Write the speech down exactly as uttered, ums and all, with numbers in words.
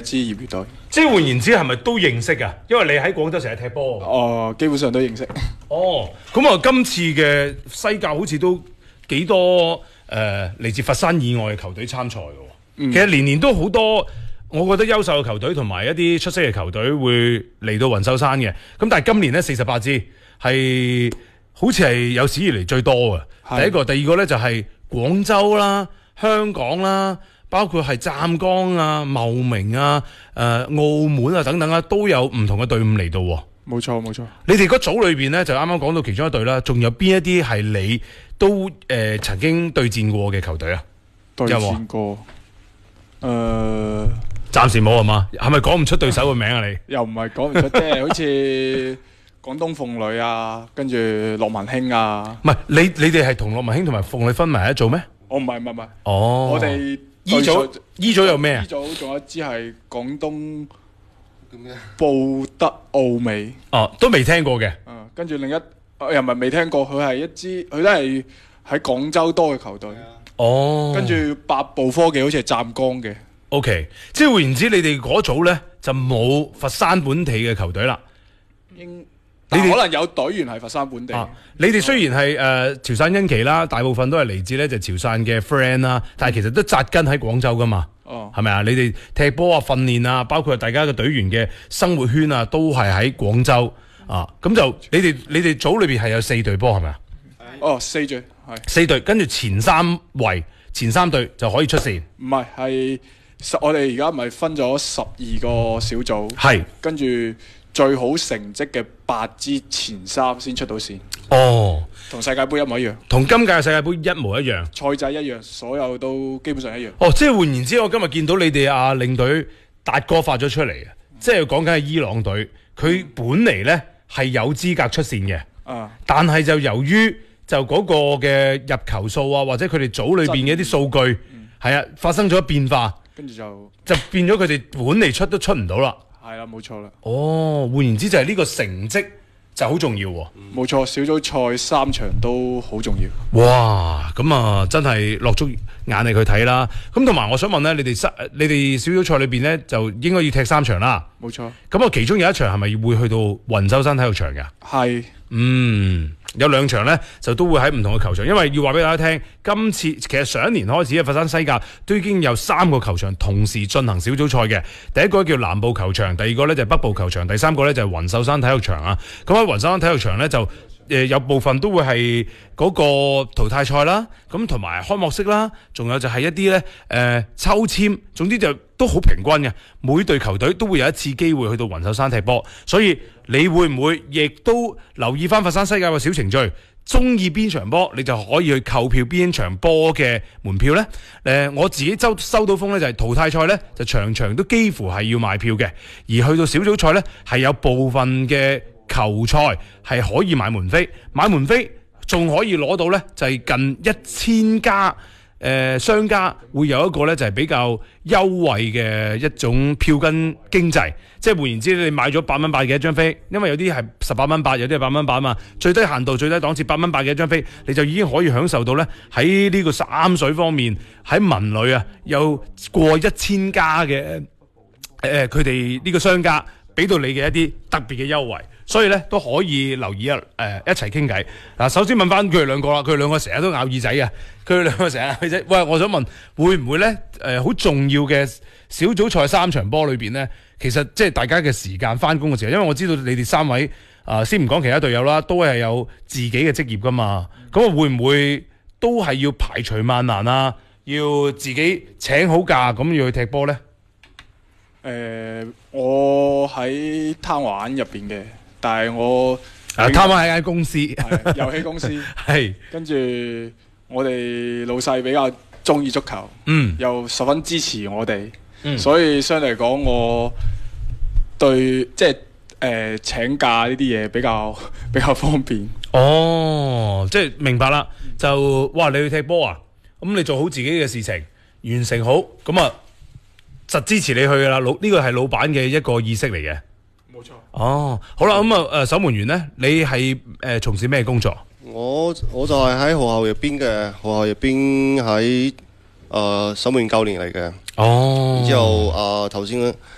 支業餘隊。 即係換言之，係咪都認識㗎？因為你喺廣州成日踢波。 哦，基本上都認識。 哦，咁啊，今次嘅西甲好似都幾多誒嚟自佛山以外嘅球隊參賽㗎喎。嗯、其實年年都好多，我覺得優秀嘅球隊同埋一啲出色嘅球隊會嚟到雲秀山嘅。咁但係今年呢，四十八支係好似係有史以嚟最多嘅。第一個，第二個咧就係廣州啦、香港啦，包括係湛江啊、茂名啊、誒、呃、澳門啊等等啊，都有唔同嘅隊伍嚟到。 冇錯冇錯。 你哋嗰組裏邊咧，就啱啱講到其中一隊啦，仲有邊一啲係你都誒、呃、曾經對戰過嘅球隊啊？ 對戰過。誒、呃， 暫時冇係嘛？係咪講唔出對手嘅名啊？你又唔係講唔出，即係好似廣東鳳女啊，跟住樂文興啊。 唔係你你哋係同樂文興同埋鳳女分埋一組咩？ 我唔係唔係唔係。 哦， 我哋 E 組 E 組有咩啊 ？E 組仲有一支係廣東布德奧美。 哦，都未聽過嘅。 嗯，跟住另一又唔係未聽過，佢係一支佢都係喺廣州多嘅球隊。 哦， 跟住百步科技好似係湛江嘅。 O K， 即係換言之，你哋嗰組咧就冇佛山本地嘅球隊啦。 應你哋可能有隊員係佛山本地。 啊、你哋雖然係誒、呃、潮汕恩旗啦，大部分都係嚟自咧就潮汕嘅 friend 啦，但係其實都紮根喺廣州噶嘛。哦，係咪啊？你哋踢波啊、訓練啊，包括大家嘅隊員嘅生活圈啊，都係喺廣州啊。咁就你哋你哋組裏邊係有四隊波係咪啊？ 哦，四隊係四隊，跟住前三位前三隊就可以出線。 唔係係十，我哋而家咪分咗十二個小組， 係跟住最好成績嘅八支前三先出到線。 哦， 同世界盃一模一樣， 同今屆世界盃一模一樣， 賽制一樣，所有都基本上一樣。 哦，即係換言之，我今日見到你哋啊領隊達哥發咗出嚟，即係講緊係伊朗隊，佢本嚟呢係有資格出線嘅，啊，但係就由於就嗰個嘅入球數啊，或者佢哋組裏邊嘅一啲數據，係、嗯、啊發生咗變化，跟住就就變咗佢哋本嚟出都出唔到啦。 係啦，冇錯啦。 哦，換言之就係呢個成績就好重要喎。 冇錯，小組賽三場都好重要。 哇，咁啊真係落足眼力去睇啦。咁同埋我想問咧，你哋你哋小組賽裏邊咧就應該要踢三場啦。 冇錯。咁啊，其中有一場係咪會去到雲秀山體育場㗎？係。嗯。有兩場呢，就都會喺唔同嘅球場，因為要話俾大家聽，今次其實上一年開始嘅佛山西甲都已經有三個球場同時進行小組賽嘅。第一個叫南部球場，第二個呢就係北部球場，第三個呢就係雲秀山體育場啊。咁喺雲秀山體育場呢，就誒有部分都會係嗰個淘汰賽啦，咁同埋開幕式啦，仲有就係一啲呢誒、呃、抽籤，總之就都好平均嘅，每隊球隊都會有一次機會去到雲秀山踢波，所以你會唔會亦都留意翻佛山西甲嘅小程序？中意邊場波，你就可以去購票邊場波嘅門票呢。誒、呃，我自己收收到風呢，就係淘汰賽呢，就場場都幾乎係要賣票嘅，而去到小組賽呢，係有部分嘅球賽係可以買門飛，買門飛仲可以攞到呢，就係近一千家。誒、呃、商家會有一個咧就係、是、比較優惠嘅一種票根經濟，即係換言之，你買咗八蚊八嘅一張飛，因為有啲係十八蚊八，有啲係八蚊八啊嘛，最低限度最低檔次八蚊八嘅一張飛，你就已經可以享受到咧喺呢個三水方面喺文旅啊有過一千家嘅誒佢哋呢個商家俾到你嘅一啲特別嘅優惠。所以咧都可以留意一誒、呃、一齊傾偈嗱。首先問翻佢哋兩個啦，佢哋兩個成日都咬耳仔嘅，佢哋兩個成日咬耳仔。喂，我想問會唔會咧誒好重要嘅小組賽三場波裏邊咧，其實即係大家嘅時間翻工嘅時候，因為我知道你哋三位啊、呃，先唔講其他隊友啦，都係有自己嘅職業噶嘛。咁啊會唔會都係要排除萬難啊？要自己請好假咁要去踢波咧？ 誒、呃，我喺貪玩入邊嘅。但係我啊，貪玩係間公司， 遊戲公司係。跟住我哋老細比較中意足球，嗯，又十分支持我哋，嗯，所以相對嚟講，我對即係誒、呃、請假呢啲嘢比較比較方便。 哦，即係明白啦。就哇，你去踢波啊？咁你做好自己嘅事情，完成好，咁啊，實支持你去噶啦。老呢個係老闆嘅一個意識嚟嘅。 冇錯。 哦，好啦，咁啊，誒，守門員咧，你係誒從事咩工作？ 我我就係喺學校入邊嘅，學校入邊喺誒守門員教練嚟嘅。哦。然之後啊，頭先